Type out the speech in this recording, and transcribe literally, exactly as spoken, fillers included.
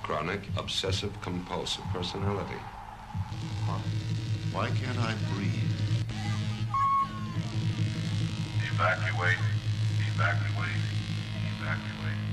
chronic obsessive-compulsive personality. Why can't I breathe? Evacuate. Evacuate. Evacuate.